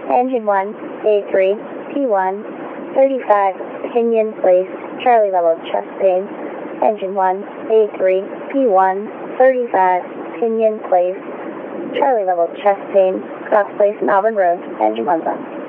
Engine 1, A3, P1, 35, pinion placed, Charlie level chest pain. Engine 1, A3, P1, 35, pinion placed, Charlie level chest pain, cross place Malvern Road, engine 1's on.